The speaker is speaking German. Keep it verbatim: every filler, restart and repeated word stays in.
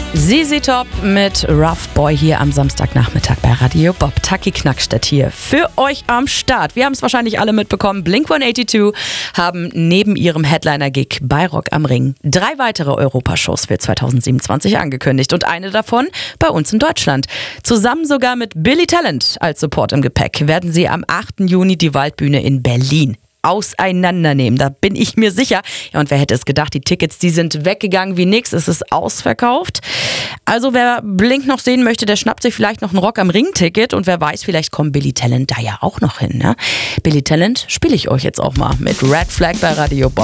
Z Z Top mit Rough Boy hier am Samstagnachmittag bei Radio Bob. Taki Knackstedt hier für euch am Start. Wir haben es wahrscheinlich alle mitbekommen. Blink hundertzweiundachtzig haben neben ihrem Headliner-Gig bei Rock am Ring drei weitere Europashows für zwanzig siebenundzwanzig angekündigt. Und eine davon bei uns in Deutschland. Zusammen sogar mit Billy Talent als Support im Gepäck werden sie am achten Juni die Waldbühne in Berlin auseinandernehmen. Da bin ich mir sicher. Ja, und wer hätte es gedacht, die Tickets, die sind weggegangen wie nix. Es ist ausverkauft. Also wer Blink noch sehen möchte, der schnappt sich vielleicht noch ein Rock am Ring-Ticket und wer weiß, vielleicht kommt Billy Talent da ja auch noch hin. Ne? Billy Talent spiele ich euch jetzt auch mal mit Red Flag bei Radio Bob.